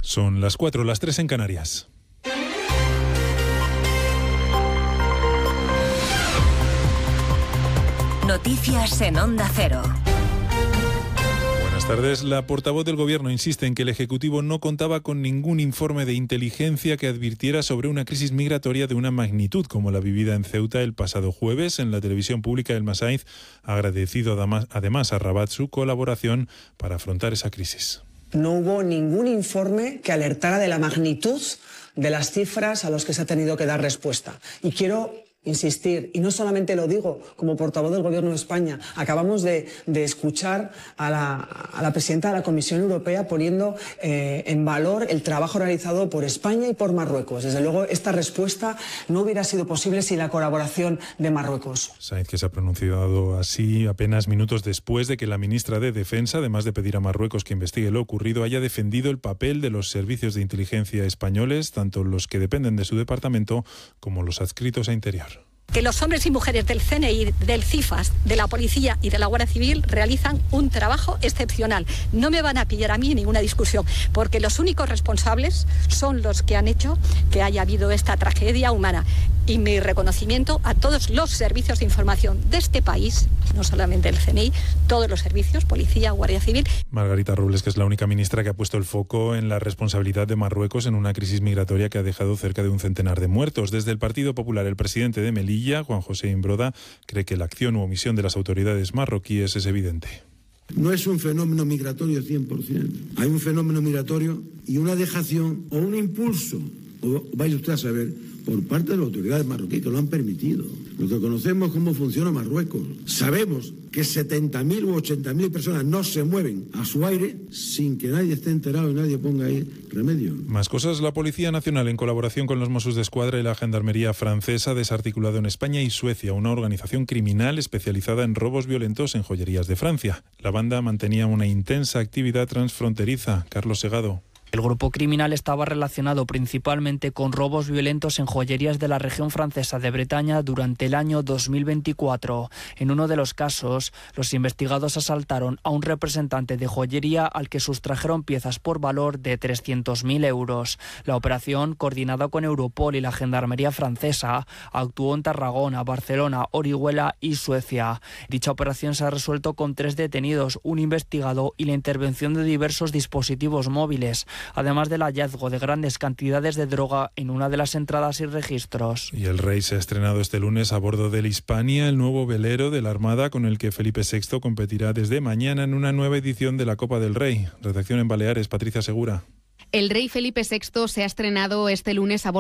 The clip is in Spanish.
Son las 4, las 3 en Canarias. Noticias en Onda Cero. Buenas tardes. La portavoz del Gobierno insiste en que el Ejecutivo no contaba con ningún informe de inteligencia que advirtiera sobre una crisis migratoria de una magnitud como la vivida en Ceuta el pasado jueves. En la televisión pública, El Masaiz ha agradecido además a Rabat su colaboración para afrontar esa crisis. No hubo ningún informe que alertara de la magnitud de las cifras a las que se ha tenido que dar respuesta. Y quiero insistir, y no solamente lo digo como portavoz del Gobierno de España, acabamos de escuchar a la presidenta de la Comisión Europea poniendo en valor el trabajo realizado por España y por Marruecos. Desde luego, esta respuesta no hubiera sido posible sin la colaboración de Marruecos. Sáenz, que se ha pronunciado así apenas minutos después de que la ministra de Defensa, además de pedir a Marruecos que investigue lo ocurrido, haya defendido el papel de los servicios de inteligencia españoles, tanto los que dependen de su departamento como los adscritos a Interior. Que los hombres y mujeres del CNI, del CIFAS, de la Policía y de la Guardia Civil realizan un trabajo excepcional. No me van a pillar a mí en ninguna discusión, porque los únicos responsables son los que han hecho que haya habido esta tragedia humana. Y mi reconocimiento a todos los servicios de información de este país, no solamente el CNI, todos los servicios, Policía, Guardia Civil. Margarita Robles, que es la única ministra que ha puesto el foco en la responsabilidad de Marruecos en una crisis migratoria que ha dejado cerca de un centenar de muertos. Desde el Partido Popular, el presidente de Melilla, Juan José Imbroda, cree que la acción u omisión de las autoridades marroquíes es evidente. No es un fenómeno migratorio 100%. Hay un fenómeno migratorio y una dejación o un impulso, o vaya usted a saber, por parte de las autoridades marroquíes que lo han permitido. Lo que conocemos cómo funciona Marruecos. Sabemos que 70.000 u 80.000 personas no se mueven a su aire sin que nadie esté enterado y nadie ponga ahí remedio. Más cosas. La Policía Nacional, en colaboración con los Mossos d'Esquadra y la Gendarmería francesa, ha desarticulado en España y Suecia una organización criminal especializada en robos violentos en joyerías de Francia. La banda mantenía una intensa actividad transfronteriza. Carlos Segado. El grupo criminal estaba relacionado principalmente con robos violentos en joyerías de la región francesa de Bretaña durante el año 2024. En uno de los casos, los investigados asaltaron a un representante de joyería al que sustrajeron piezas por valor de 300.000 euros. La operación, coordinada con Europol y la Gendarmería francesa, actuó en Tarragona, Barcelona, Orihuela y Suecia. Dicha operación se ha resuelto con 3 detenidos, un investigado y la intervención de diversos dispositivos móviles, además del hallazgo de grandes cantidades de droga en una de las entradas y registros. Y el Rey se ha estrenado este lunes a bordo del Hispania, el nuevo velero de la Armada con el que Felipe VI competirá desde mañana en una nueva edición de la Copa del Rey. Redacción en Baleares, Patricia Segura. El rey Felipe VI se ha estrenado este lunes a bordo